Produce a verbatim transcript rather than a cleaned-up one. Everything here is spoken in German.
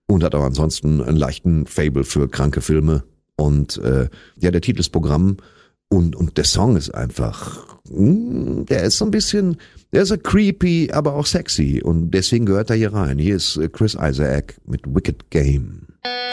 und hat auch ansonsten einen leichten Faible für kranke Filme. Und äh, ja, der Titel ist Programm und, und der Song ist einfach, mh, der ist so ein bisschen, der ist so creepy, aber auch sexy und deswegen gehört er hier rein. Hier ist Chris Isaak mit Wicked Game.